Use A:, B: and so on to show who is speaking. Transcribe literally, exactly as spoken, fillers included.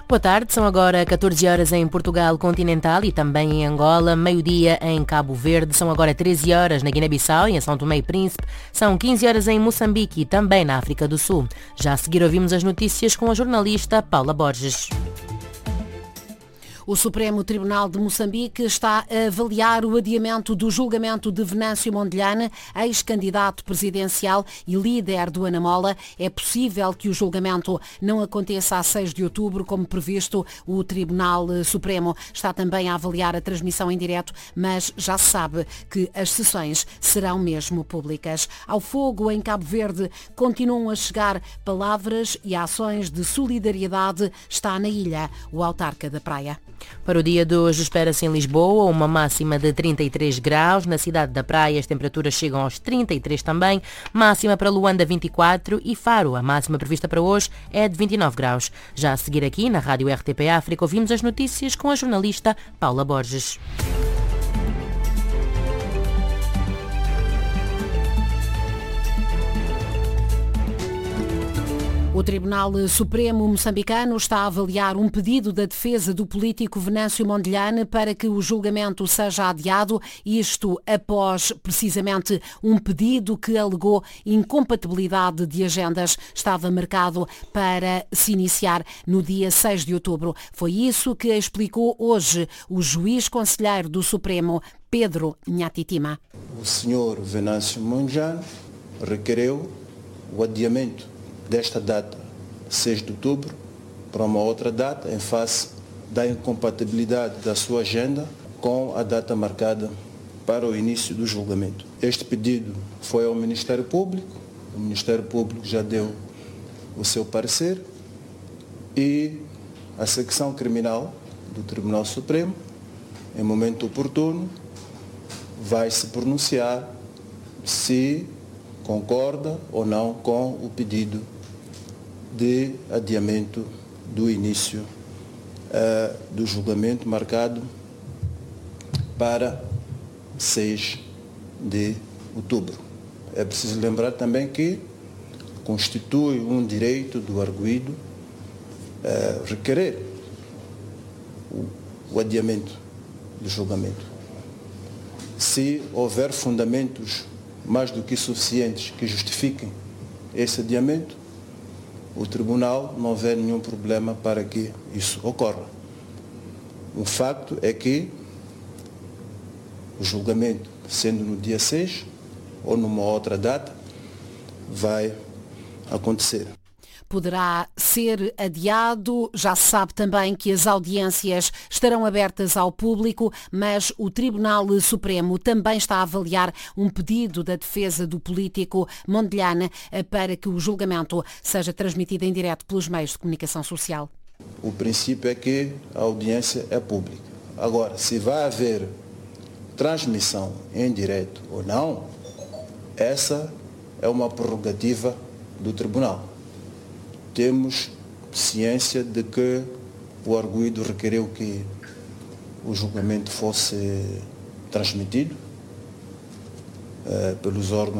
A: Boa tarde, são agora catorze horas em Portugal continental e também em Angola, meio-dia em Cabo Verde, são agora treze horas na Guiné-Bissau e em São Tomé e Príncipe, são quinze horas em Moçambique e também na África do Sul. Já a seguir ouvimos as notícias com a jornalista Paula Borges.
B: O Supremo Tribunal de Moçambique está a avaliar o adiamento do julgamento de Venâncio Mondlane, ex-candidato presidencial e líder do Anamola. É possível que o julgamento não aconteça a seis de outubro, como previsto. O Tribunal Supremo está também a avaliar a transmissão em direto, mas já se sabe que as sessões serão mesmo públicas. Ao fogo, em Cabo Verde, continuam a chegar palavras e ações de solidariedade. Está na ilha o autarca da praia.
A: Para o dia de hoje espera-se em Lisboa uma máxima de trinta e três graus, na cidade da Praia as temperaturas chegam aos trinta e três também, máxima para Luanda vinte e quatro e Faro, a máxima prevista para hoje é de vinte e nove graus. Já a seguir aqui na Rádio R T P África ouvimos as notícias com a jornalista Paula Borges.
B: O Tribunal Supremo moçambicano está a avaliar um pedido da defesa do político Venâncio Mondlane para que o julgamento seja adiado, isto após precisamente um pedido que alegou incompatibilidade de agendas. Estava marcado para se iniciar no dia seis de outubro. Foi isso que explicou hoje o juiz conselheiro do Supremo, Pedro Nhatitima.
C: O senhor Venâncio Mondlane requereu o adiamento desta data, seis de outubro, para uma outra data, em face da incompatibilidade da sua agenda com a data marcada para o início do julgamento. Este pedido foi ao Ministério Público, o Ministério Público já deu o seu parecer e a secção criminal do Tribunal Supremo, em momento oportuno, vai se pronunciar se concorda ou não com o pedido de adiamento do início uh, do julgamento marcado para seis de outubro. É preciso lembrar também que constitui um direito do arguido uh, requerer o, o adiamento do julgamento. Se houver fundamentos mais do que suficientes que justifiquem esse adiamento, o Tribunal não vê nenhum problema para que isso ocorra. O facto é que o julgamento, sendo no dia seis ou numa outra data, vai acontecer.
B: Poderá ser adiado. Já se sabe também que as audiências estarão abertas ao público, mas o Tribunal Supremo também está a avaliar um pedido da defesa do político Mondlane para que o julgamento seja transmitido em direto pelos meios de comunicação social.
C: O princípio é que a audiência é pública. Agora, se vai haver transmissão em direto ou não, essa é uma prerrogativa do Tribunal. Temos ciência de que o arguido requereu que o julgamento fosse transmitido eh, pelos órgãos